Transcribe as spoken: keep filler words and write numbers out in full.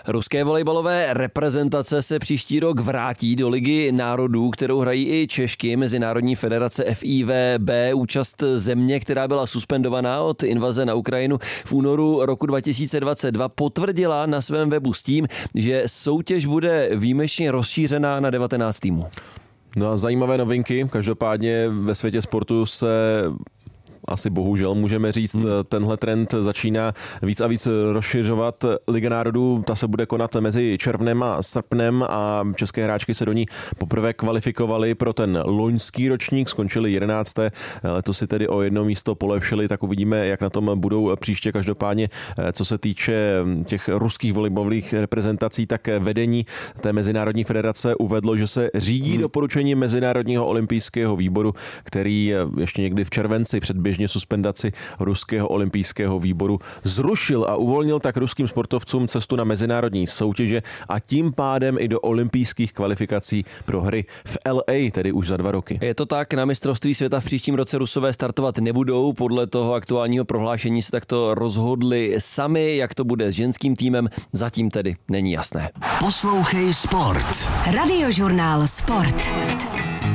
Ruské volejbalové reprezentace se příští rok vrátí do Ligy národů, kterou hrají i Češky. Mezinárodní federace F I V B, účast země, která byla suspendovaná od invaze na Ukrajinu v únoru roku dva tisíce dvacet dva, potvrdila na svém webu s tím, že soutěž bude výjimečně rozšířená na devatenáct týmů. No a zajímavé novinky. Každopádně ve světě sportu se asi bohužel můžeme říct, hmm. tenhle trend začíná víc a víc rozšiřovat. Liga národů, ta se bude konat mezi červnem a srpnem a české hráčky se do ní poprvé kvalifikovaly pro ten loňský ročník, skončili jedenácté. Letos si tedy o jedno místo polepšili, tak uvidíme, jak na tom budou příště. Každopádně, co se týče těch ruských volejbalových reprezentací, tak vedení té Mezinárodní federace uvedlo, že se řídí hmm. doporučení Mezinárodního olympijského výboru, který ještě někdy v červenci předběžně suspendaci Ruského olympijského výboru zrušil a uvolnil tak ruským sportovcům cestu na mezinárodní soutěže a tím pádem i do olympijských kvalifikací pro hry v L A, tedy už za dva roky. Je to tak, na mistrovství světa v příštím roce Rusové startovat nebudou. Podle toho aktuálního prohlášení se takto rozhodli sami, jak to bude s ženským týmem, zatím tedy není jasné. Poslouchej sport. Radiožurnál Sport.